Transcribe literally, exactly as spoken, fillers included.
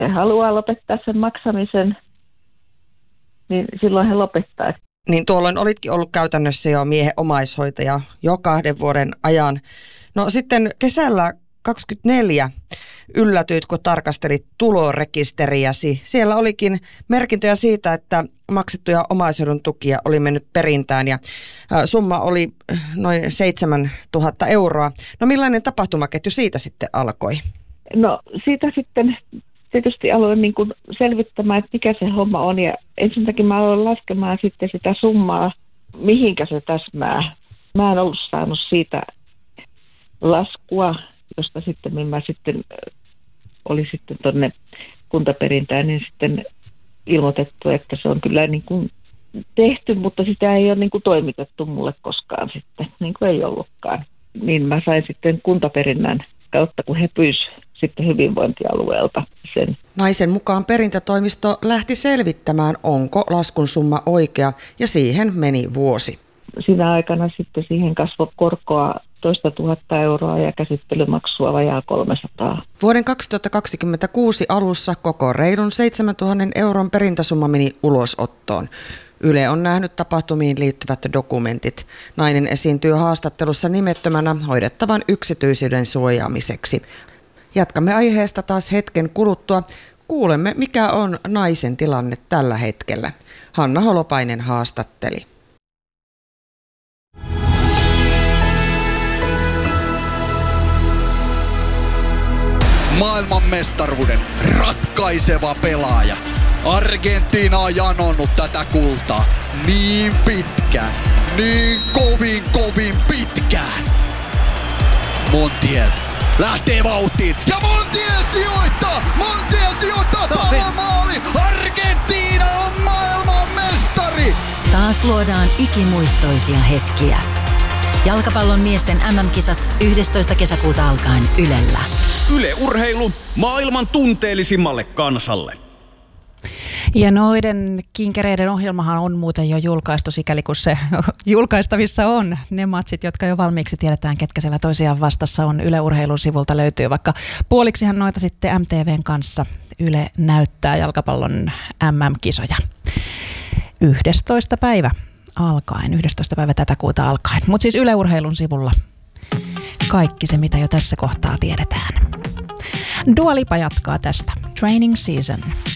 he haluaa lopettaa sen maksamisen, niin silloin he lopettaa. Niin tuolloin olitkin ollut käytännössä jo miehen omaishoitaja jo kahden vuoden ajan. No sitten kesällä kaksikymmentäneljä yllätyit, kun tarkastelit tulorekisteriäsi. Siellä olikin merkintöjä siitä, että maksettuja omaishoidon tukia oli mennyt perintään ja summa oli noin seitsemäntuhatta euroa. No millainen tapahtumaketju siitä sitten alkoi? No siitä sitten tietysti aloin niin kuin selvittämään, että mikä se homma on. Ja ensinnäkin mä aloin laskemaan sitten sitä summaa, mihinkä se täsmää. Mä en ollut saanut siitä laskua, josta sitten mä sitten oli sitten tuonne kuntaperintään, niin sitten ilmoitettu, että se on kyllä niin kuin tehty, mutta sitä ei ole niin kuin toimitettu mulle koskaan sitten, niin kuin ei ollutkaan. Niin mä sain sitten kuntaperinnän kautta, kun he pyysivät sitten hyvinvointialueelta sen. Naisen mukaan perintätoimisto lähti selvittämään, onko laskun summa oikea, ja siihen meni vuosi. Siinä aikana sitten siihen kasvoi korkoa toista tuhatta euroa ja käsittelymaksua vajaa kolmesataa. Vuoden kaksituhattakaksikymmentäkuusi alussa koko reilun seitsemäntuhatta euron perintäsumma meni ulosottoon. Yle on nähnyt tapahtumiin liittyvät dokumentit. Nainen esiintyy haastattelussa nimettömänä hoidettavan yksityisyyden suojaamiseksi. Jatkamme aiheesta taas hetken kuluttua. Kuulemme, mikä on naisen tilanne tällä hetkellä. Hanna Holopainen haastatteli. Maailmanmestaruuden ratkaiseva pelaaja. Argentiina on janonnut tätä kultaa niin pitkään, niin kovin kovin pitkään. Montiel lähtee vauhtiin ja Montiel sijoittaa! Montiel sijoittaa palomaali! Argentiina on maailmanmestari! Taas luodaan ikimuistoisia hetkiä. Jalkapallon miesten äm äm-kisat yhdestoista kesäkuuta alkaen Ylellä. Yle Urheilu maailman tunteellisimmalle kansalle. Ja noiden kinkereiden ohjelmahan on muuten jo julkaistu, sikäli kun se julkaistavissa on. Ne matsit, jotka jo valmiiksi tiedetään, ketkä siellä toisiaan vastassa on. Yle Urheilun sivulta löytyy, vaikka puoliksihan noita sitten M T V:n kanssa Yle näyttää jalkapallon äm äm-kisoja. yhdestoista päivä alkaen, yhdestoista päivä tätä kuuta alkaen. Mutta siis Yle Urheilun sivulla kaikki se, mitä jo tässä kohtaa tiedetään. Dua Lipa jatkaa tästä. Training Season.